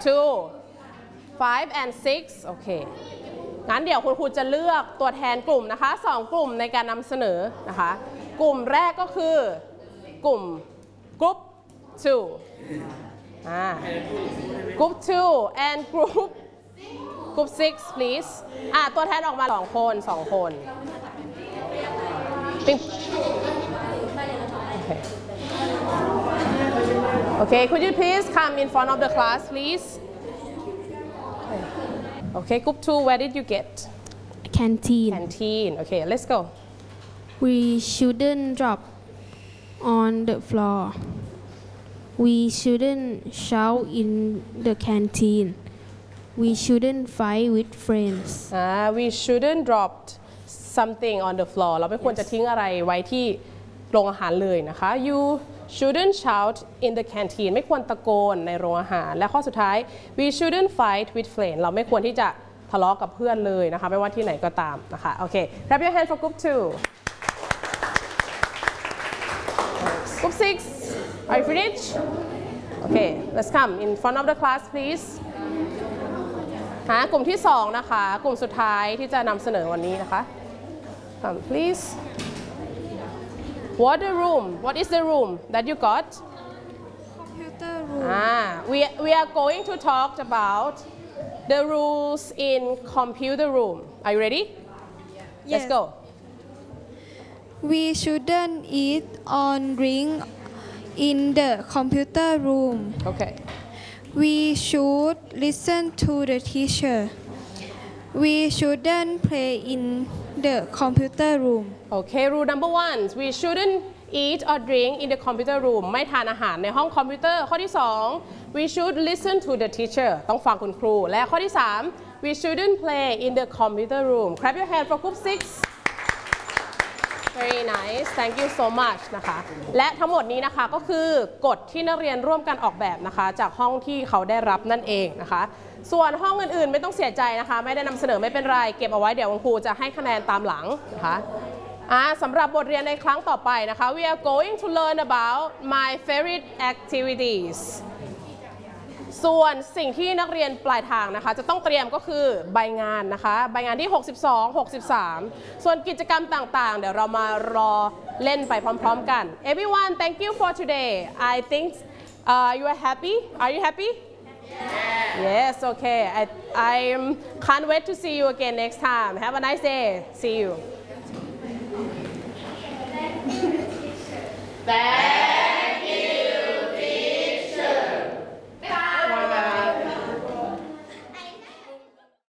2 5 and 6โอเคงั้นเดี๋ยวคุณครูจะเลือกตัวแทนกลุ่มนะคะ2กลุ่มในการนำเสนอนะคะกลุ่มแรกก็คือกลุ่ม group 2 group 2 and group 6 please ตัวแทนออกมา2 คนOkay, could you please come in front of the class, please? Okay, group 2, where did you get? Canteen. Canteen. Okay, let's go. We shouldn't drop on the floor. We shouldn't shout in the canteen. We shouldn't fight with friends. We shouldn't drop something on the floor. เราไม่ควรจะทิ้งอะไรไว้ที่โรงอาหารเลยนะคะ You shouldn't shout in the canteen ไม่ควรตะโกนในโรงอาหารและข้อสุดท้าย we shouldn't fight with friends เราไม่ควรที่จะทะเลาะกับเพื่อนเลยนะคะไม่ว่าที่ไหนก็ตามนะคะโอเค Clap your hand for group 2 Group 6 Are you finished? Okay let's come in front of the class please กลุ่มที่2นะคะกลุ่มสุดท้ายที่จะนำเสนอวันนี้นะคะ Come please What is the room that you got? Computer room. We are going to talk about the rules in computer room. Are you ready? Yes. Let's go. We shouldn't eat or drink in the computer room. Okay. We should listen to the teacher. We shouldn't play in the computer room. Okay, rule number 1 we shouldn't eat or drink in the computer room ไม่ทานอาหารในห้องคอมพิวเตอร์ข้อที่2 we should listen to the teacher ต้องฟังคุณครูและข้อที่3 we shouldn't play in the computer room clap your hand for group 6 very nice thank you so much นะคะและทั้งหมดนี้นะคะก็คือกฎที่นักเรียนร่วมกันออกแบบนะคะจากห้องที่เขาได้รับนั่นเองนะคะส่วนห้องอื่นๆไม่ต้องเสียใจนะคะไม่ได้นำเสนอไม่เป็นไรเก็บเอาไว้เดี๋ยวคุณครูจะให้คะแนนตามหลังนะคะสำหรับบทเรียนในครั้งต่อไปนะคะ we are going to learn about my favorite activities ส่วนสิ่งที่นักเรียนปลายทางนะคะจะต้องเตรียมก็คือใบงานนะคะใบงานที่62 63ส่วนกิจกรรมต่างๆเดี๋ยวเรามารอเล่นไปพร้อมๆกัน everyone thank you for today I think you are happy are you happy Yes, okay. I can't wait to see you again next time. Have a nice day. See you.